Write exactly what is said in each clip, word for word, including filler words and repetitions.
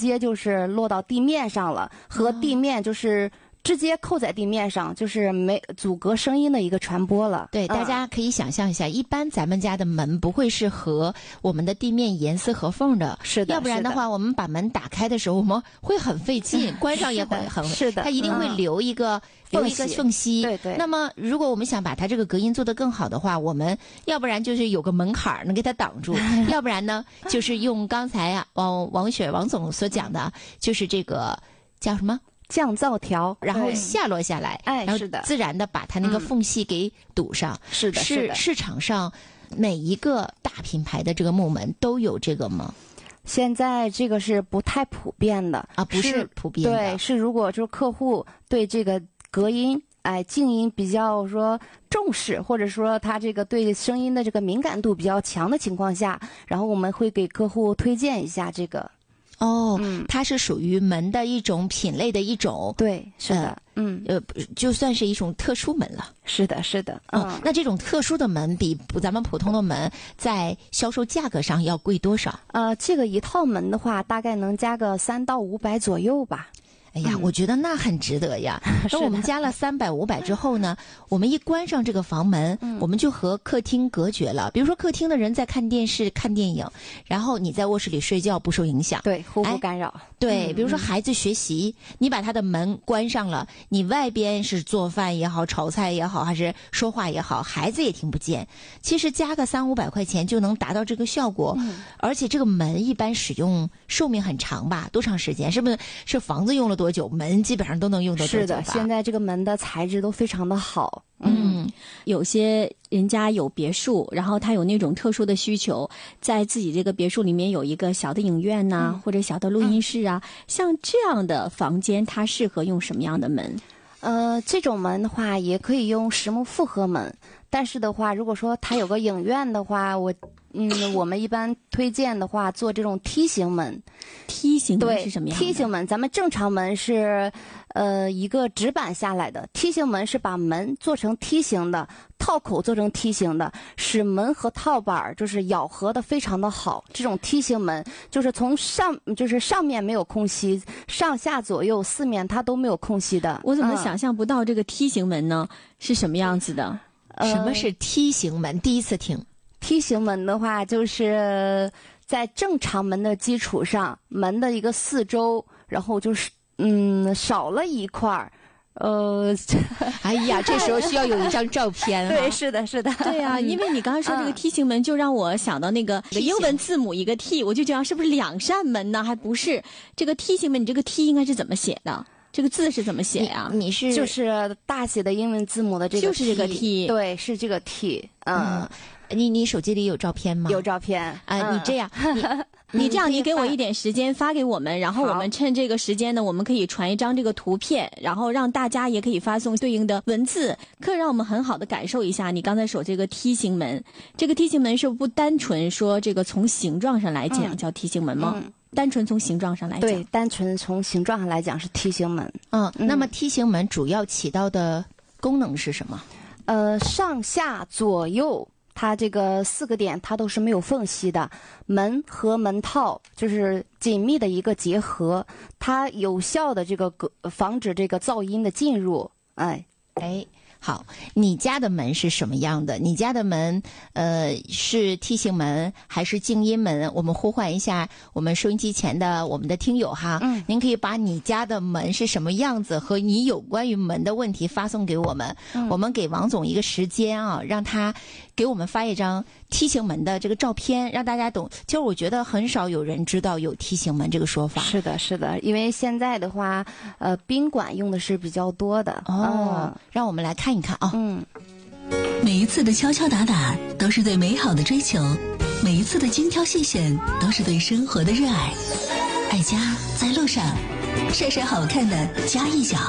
接就是落到地面上了，和地面就是直接扣在地面上，就是没阻隔声音的一个传播了。 对，大家可以想象一下，嗯、一般咱们家的门不会是和我们的地面严丝合缝的， 是的。 要不然的话，我们把门打开的时候，我们会很费劲，关上也会很， 是的， 它一定会留一个、嗯、留一个缝隙。 对对。 那么，如果我们想把它这个隔音做得更好的话，我们要不然就是有个门槛能给它挡住，要不然呢，就是用刚才啊王王雪王总所讲的，就是这个叫什么？ 降噪条， 然后下落下来， 哎， 然后自然的把它那个缝隙给堵上。 嗯、是的， 是的。 市场上每一个大品牌的这个木门都有这个吗？ 现在这个是不太普遍的啊，不是普遍的。 对，是如果就是客户对这个隔音、哎静音比较说重视，或者说他这个对声音的这个敏感度比较强的情况下，然后我们会给客户推荐一下这个。 哦，嗯、它是属于门的一种品类的一种， 对，是的，嗯， 呃，就算是一种特殊门了。 是的，是的， 嗯，哦、那这种特殊的门比咱们普通的门在销售价格上要贵多少？ 呃，这个一套门的话，大概能加个三到五百左右吧。 哎呀，我觉得那很值得呀。那我们加了三百、五百之后呢，我们一关上这个房门，嗯、我们就和客厅隔绝了。比如说，客厅的人在看电视、看电影，然后你在卧室里睡觉不受影响， 对，互不干扰。 哎、对，比如说孩子学习，嗯、你把他的门关上了，你外边是做饭也好、炒菜也好，还是说话也好，孩子也听不见。其实加个三五百块钱就能达到这个效果，嗯、而且这个门一般使用寿命很长吧？多长时间？是不是是房子用了多久，门基本上都能用得多久？ 是的，现在这个门的材质都非常的好。 嗯，有些人家有别墅，然后他有那种特殊的需求，在自己这个别墅里面有一个小的影院呐、啊嗯，或者小的录音室啊，嗯、像这样的房间，它适合用什么样的门？ 呃，这种门的话，也可以用实木复合门，但是的话，如果说它有个影院的话，我。嗯，我们一般推荐的话，做这种梯形门。 梯形门是什么样的？ 梯形门，咱们正常门是，呃，一个纸板下来的。梯形门是把门做成梯形的，套口做成梯形的，使门和套板就是咬合的非常的好。这种梯形门就是从上，就是上面没有空隙，上下左右四面它都没有空隙的。 我怎么想象不到这个梯形门呢？嗯、是什么样子的？ 呃、什么是梯形门？第一次听。 梯形门的话，就是在正常门的基础上，门的一个四周，然后就是嗯少了一块儿，呃， 哎呀，这时候需要有一张照片、啊。 对，是的，是的， 对啊，因为你刚刚说这个梯形门，就让我想到那个英文字母一个 T， 我就觉得是不是两扇门呢？还不是这个梯形门，你这个 T 应该是怎么写的？这个字是怎么写呀、啊？ 你是就是大写的英文字母的这个 T， 就是这个 T， 对，是这个 T， 嗯。 嗯你你手机里有照片吗？ 有照片啊、 呃！你这样，你你这样，你给我一点时间发给我们，然后我们趁这个时间呢，我们可以传一张这个图片，然后让大家也可以发送对应的文字，可以让我们很好的感受一下你刚才说这个梯形门。这个梯形门是不单纯说这个从形状上来讲、嗯、叫梯形门吗？嗯单纯从形状上来讲， 对，单纯从形状上来讲是梯形门。 嗯，嗯那么梯形门主要起到的功能是什么？ 呃，上下左右。它这个四个点它都是没有缝隙的，门和门套就是紧密的一个结合，它有效的这个防止这个噪音的进入。哎哎，好，你家的门是什么样的？你家的门呃是梯形门还是静音门？我们呼唤一下我们收音机前的我们的听友哈，嗯，您可以把你家的门是什么样子和你有关于门的问题发送给我们，嗯、我们给王总一个时间啊，让他给我们发一张梯形门的这个照片，让大家懂。其实我觉得很少有人知道有梯形门这个说法。 是的，是的，因为现在的话，呃，宾馆用的是比较多的。 哦，嗯、让我们来看一看啊。 嗯， 每一次的敲敲打打都是对美好的追求，每一次的精挑细选都是对生活的热爱。爱家在路上，晒晒好看的家一角。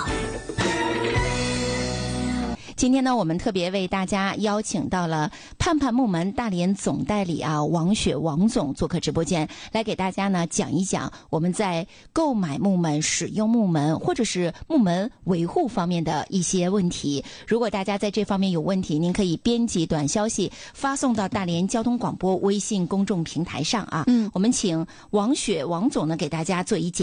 今天呢，我们特别为大家邀请到了盼盼木门大连总代理啊王雪王总做客直播间，来给大家呢讲一讲我们在购买木门、使用木门或者是木门维护方面的一些问题。如果大家在这方面有问题，您可以编辑短消息发送到大连交通广播微信公众平台上啊。嗯，我们请王雪王总呢给大家做一